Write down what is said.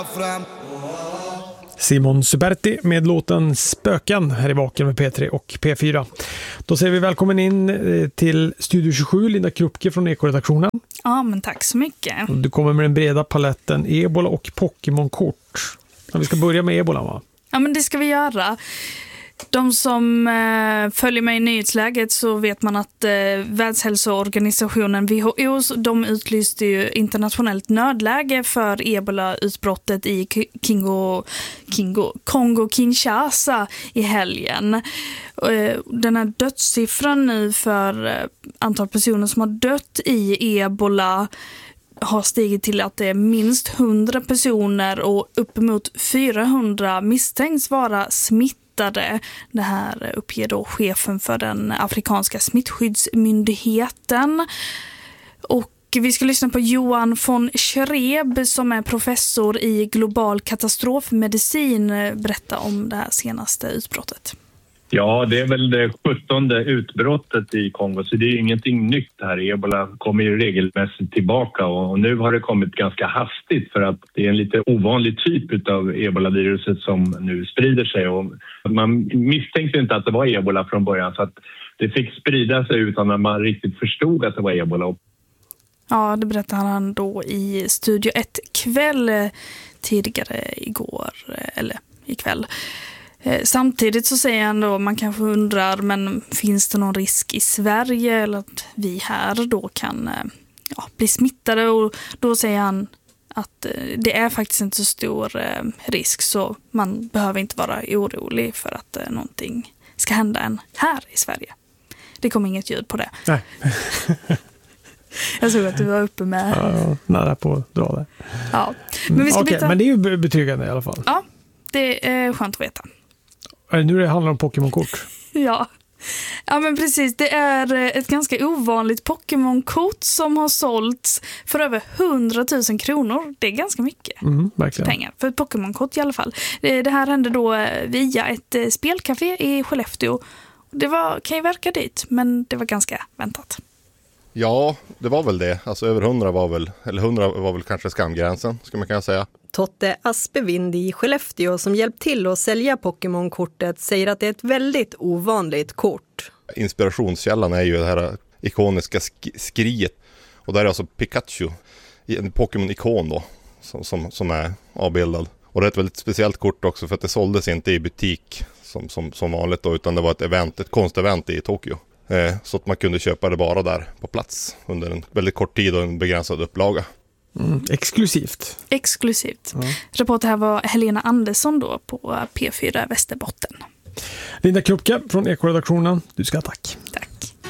Simon Superti med låten Spöken här i Vaken med P3 och P4. Då säger vi välkommen in till Studio 27, Linda Krupke från Ekoredaktionen. Ja, men tack så mycket. Du kommer med den breda paletten Ebola och Pokémon-kort. Vi ska börja med Ebola, va? Ja, men det ska vi göra. De som följer mig i nyhetsläget så vet man att Världshälsoorganisationen WHO, de utlyste ju internationellt nödläge för Ebola-utbrottet i Kongo-Kinshasa i helgen. Den här dödssiffran nu för antal personer som har dött i Ebola har stigit till att det är minst 100 personer och uppemot 400 misstänks vara smittade. Det här uppger då chefen för den afrikanska smittskyddsmyndigheten. Och vi ska lyssna på Johan von Schreb som är professor i global katastrofmedicin berätta om det här senaste utbrottet. Ja, det är väl det 17:e utbrottet i Kongo, så det är ingenting nytt här. Ebola kommer ju regelmässigt tillbaka och nu har det kommit ganska hastigt för att det är en lite ovanlig typ av ebola-viruset som nu sprider sig. Och man misstänkte inte att det var ebola från början, så att det fick sprida sig utan att man riktigt förstod att det var ebola. Ja, det berättade han då i Studio 1 kväll tidigare igår, eller ikväll. Samtidigt så säger han då, man kanske undrar, men finns det någon risk i Sverige eller att vi här då kan bli smittade? Och då säger han att det är faktiskt inte så stor risk, så man behöver inte vara orolig för att någonting ska hända än här i Sverige. Det kommer inget ljud på det. Nej. Jag såg att du var uppe med... Ja, nära på att dra det. Ja. Men, vi ska Okej, men det är ju betryggande i alla fall. Ja, det är skönt att veta. Nu det handlar om Pokémon-kort. Ja, men precis. Det är ett ganska ovanligt Pokémon-kort som har sålts för över 100 000 kronor. Det är ganska mycket pengar för ett Pokémon-kort i alla fall. Det här hände då via ett spelcafé i Skellefteå. Kan ju verka dit, men det var ganska väntat. Ja, det var väl det. Alltså över 100 var väl kanske skamgränsen, ska man kunna säga. Totte Aspevind i Skellefteå som hjälpt till att sälja Pokémon-kortet säger att det är ett väldigt ovanligt kort. Inspirationskällan är ju det här ikoniska skriet. Och där är alltså Pikachu, en Pokémon-ikon då, som är avbildad. Och det är ett väldigt speciellt kort också för att det såldes inte i butik som vanligt då, utan det var ett konstevent i Tokyo. Så att man kunde köpa det bara där på plats under en väldigt kort tid och en begränsad upplaga. Exklusivt. Ja. Reporter här var Helena Andersson då på P4 Västerbotten. Linda Krupke från Ekoredaktionen, du ska tack.